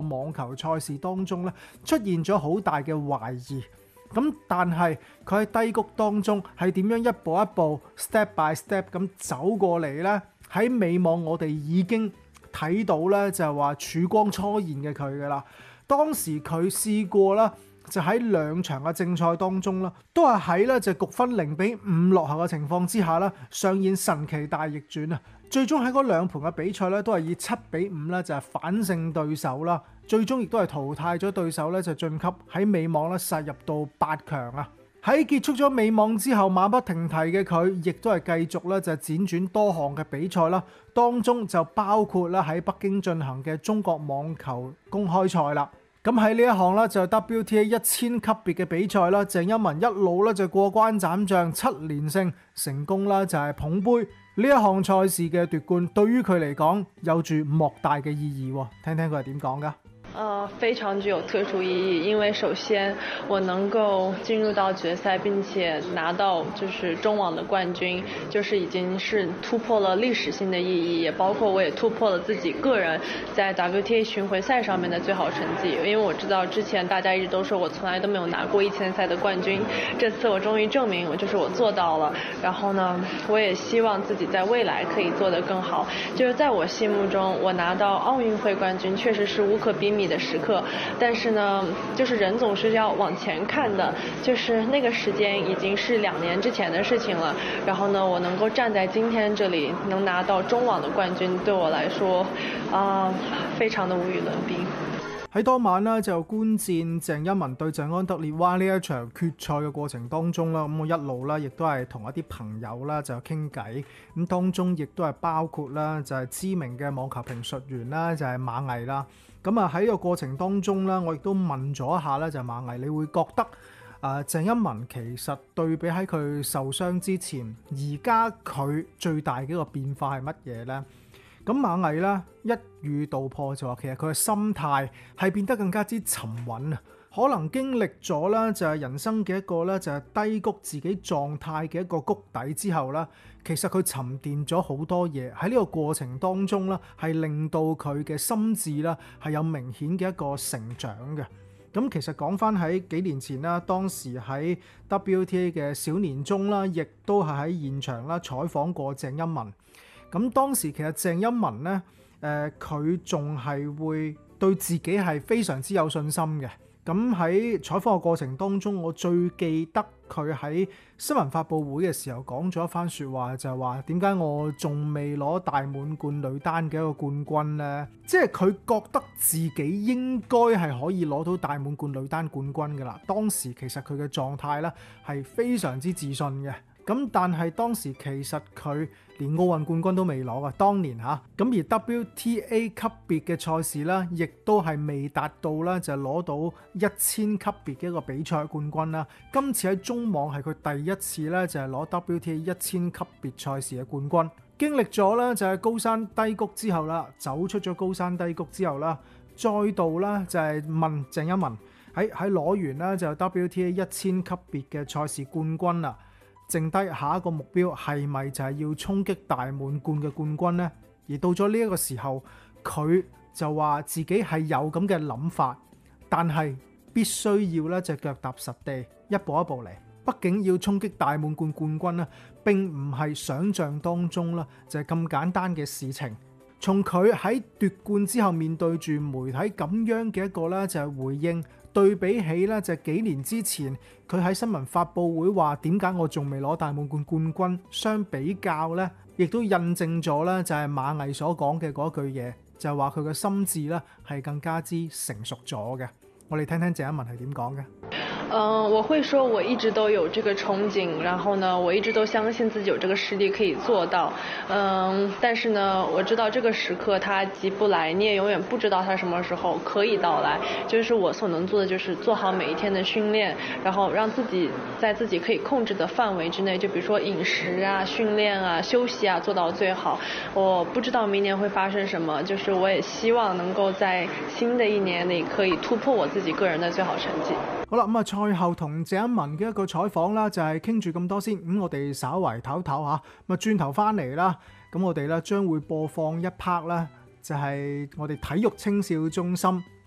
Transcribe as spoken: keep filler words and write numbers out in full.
網球賽事當中咧出現咗好大嘅懷疑。咁但係佢喺低谷當中係點樣一步一步 step by step 咁走過嚟呢？喺美網我哋已經睇到咧就係話曙光初現嘅佢噶啦。當時佢試過啦，就喺兩場嘅正賽當中啦，都係喺咧就局分零比五落後嘅情況之下啦，上演神奇大逆轉啊！最終喺嗰兩盤嘅比賽咧，都係以七比五咧就係反勝對手啦。最終亦都係淘汰咗對手咧，就晉級喺美網咧殺入到八強啊！喺結束咗美網之後，馬不停蹄嘅佢，亦都係繼續咧就輾轉多項嘅比賽啦。當中就包括啦喺北京進行嘅中國網球公開賽啦。咁喺呢一項咧就 W T A 一千級別嘅比賽啦，鄭欽文一路咧就過關斬將，七連勝成功啦，就係捧杯呢一項賽事嘅奪冠，對於佢嚟講有住莫大嘅意義。聽聽佢係點講噶？ 呃，非常具有特殊意義，因為首先我能夠進入到決賽，並且拿到就是中網的冠軍，就是已經是突破了歷史性的意義，也包括我也突破了自己個人在 W T A 巡迴賽上面的最好成績。因為我知道之前大家一直都說我從來都沒有拿過一千賽的冠軍，這次我終於證明我就是我做到了。然後呢，我也希望自己在未來可以做得更好。就是在我心目中，我拿到奧運會冠軍確實是無可比擬的時刻，但是呢，就是人總是要往前看的，就是那個時間已經是兩年之前的事情了。然後呢，我能夠站在今天這裡，能拿到中網的冠軍，對我來說，啊、呃，非常的無與倫比。 喺當晚呢，就觀戰鄭欽文對鄭安德烈娃呢一場決賽嘅過程當中啦，咁我一路啦，亦都係同一啲朋友啦就傾偈，咁當中亦都係包括啦就係知名嘅網球評述員啦，就係馬毅啦。咁啊喺呢個過程當中啦，我亦都問咗一下咧，就係馬毅，你會覺得啊鄭欽文其實對比喺佢受傷之前，而家佢最大嘅一個變化係乜嘢呢？咁馬毅咧一語道破就話，其實佢嘅心態係變得更加之沉穩啊！可能經歷咗啦，就係人生嘅一個咧，就係低谷自己狀態嘅一個谷底之後啦，其實佢沉澱咗好多嘢喺呢個過程當中啦，係令到佢嘅心智啦係有明顯嘅一個成長嘅。咁其實講翻喺幾年前啦，當時喺 W T A 嘅小年中啦，亦都係喺現場啦採訪過鄭欽文。咁當時其實鄭欽文咧，誒佢仲係會對自己係非常之有信心嘅。咁喺採訪嘅過程當中，我最記得佢喺新聞發佈會嘅時候講咗一番説話，就係話點解我仲未攞大滿貫女單嘅一個冠軍呢？即係佢覺得自己應該係可以攞到大滿貫女單冠軍㗎啦。當時其實佢嘅狀態咧係非常之自信嘅。咁但係當時其實佢連奧運冠軍都未攞啊，當年嚇。咁而 W T A 級別嘅賽事啦，亦都係未達到啦，就攞到一千級別嘅一個比賽冠軍啦。今次喺中網係佢第一次咧，就係攞 W T A 一千級別賽事嘅冠軍。經歷咗咧就係高山低谷之後啦，走出咗高山低谷之後啦，再度啦就係問鄭欽文喺喺攞完啦就 W T A 一千級別嘅賽事冠軍啦。剩低下一個目標係咪就係要衝擊大滿貫嘅冠軍呢？而到咗呢一個時候，佢就話自己係有咁嘅諗法，但係必須要咧隻腳踏實地，一步一步嚟。畢竟要衝擊大滿貫冠軍咧，並唔係想像當中啦，就係咁簡單嘅事情。從佢喺奪冠之後面對住媒體咁樣嘅一個咧，就係回應。對比起咧，就幾年之前佢喺新聞發佈會話點解我仲未攞大滿貫冠軍，相比較咧，亦都印證咗咧，就係馬毅所講嘅嗰句嘢，就係話佢嘅心智咧係更加之成熟咗嘅。我哋聽聽鄭欽文係點講嘅。 嗯，我會說我一直都有這個憧憬，然後呢，我一直都相信自己有這個實力可以做到。嗯，但是呢，我知道這個時刻它急不來，你也永遠不知道它什麼時候可以到來。就是我所能做的，就是做好每一天的訓練，然後讓自己在自己可以控制的範圍之內，就比如說飲食啊、訓練啊、休息啊，做到最好。我不知道明年會發生什麼，就是我也希望能夠在新的一年裡可以突破我自己個人的最好成績。 好啦，咁啊賽後同鄭欽文嘅一個採訪啦，就係傾住咁多先。咁、嗯、我哋稍為唞唞嚇，咁啊轉頭翻嚟啦，咁我哋咧將會播放一 part 啦，就係我哋體育青少中心